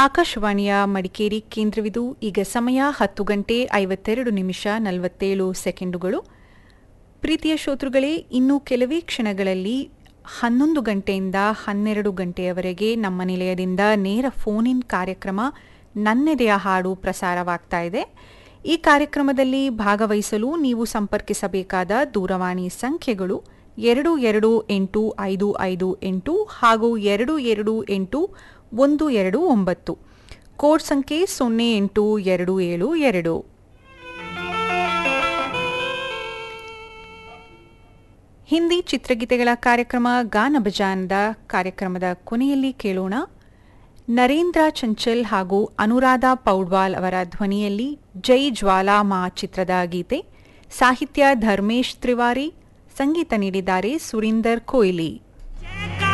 ಆಕಾಶವಾಣಿಯ ಮಡಿಕೇರಿ ಕೇಂದ್ರವಿದು. ಈಗ ಸಮಯ 10 ಗಂಟೆ 52 ನಿಮಿಷ 47 ಸೆಕೆಂಡುಗಳು. ಪ್ರೀತಿಯ ಶ್ರೋತೃಗಳೇ, ಇನ್ನು ಕೆಲವೇ ಕ್ಷಣಗಳಲ್ಲಿ 11 ಗಂಟೆಯಿಂದ 12 ಗಂಟೆಯವರೆಗೆ ನಮ್ಮ ನಿಲಯದಿಂದ ನೇರ ಫೋನ್ ಇನ್ ಕಾರ್ಯಕ್ರಮ ನನ್ನೆದೆಯ ಹಾಡು ಪ್ರಸಾರವಾಗ್ತಾ ಇದೆ. ಈ ಕಾರ್ಯಕ್ರಮದಲ್ಲಿ ಭಾಗವಹಿಸಲು ನೀವು ಸಂಪರ್ಕಿಸಬೇಕಾದ ದೂರವಾಣಿ ಸಂಖ್ಯೆಗಳು 228558 ಹಾಗೂ 228129. ಕೋಡ್ ಸಂಖ್ಯೆ 08272. ಹಿಂದಿ ಚಿತ್ರಗೀತೆಗಳ ಕಾರ್ಯಕ್ರಮ ಗಾನ ಭಜಾನದ ಕಾರ್ಯಕ್ರಮದ ಕೊನೆಯಲ್ಲಿ ಕೇಳೋಣ ನರೇಂದ್ರ ಚಂಚಲ್ ಹಾಗೂ ಅನುರಾಧಾ ಪೌಡ್ವಾಲ್ ಅವರ ಧ್ವನಿಯಲ್ಲಿ ಜೈ ಜ್ವಾಲಾ ಮಾ ಚಿತ್ರದ ಗೀತೆ. ಸಾಹಿತ್ಯ ಧರ್ಮೇಶ್ ತ್ರಿವಾರಿ, ಸಂಗೀತ ನೀಡಿದ್ದಾರೆ ಸುರೀಂದರ್ ಕೊಯ್ಲಿ.